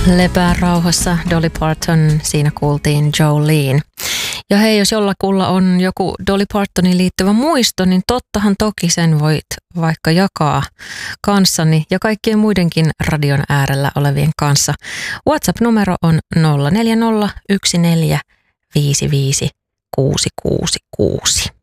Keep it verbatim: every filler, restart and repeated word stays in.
Lepää rauhassa, Dolly Parton, siinä kuultiin Jolene. Ja hei, jos jollakulla on joku Dolly Partoniin liittyvä muisto, niin tottahan toki sen voit vaikka jakaa kanssani ja kaikkien muidenkin radion äärellä olevien kanssa. WhatsApp-numero on nolla neljä nolla yksi neljä viisi viisi kuusi kuusi kuusi.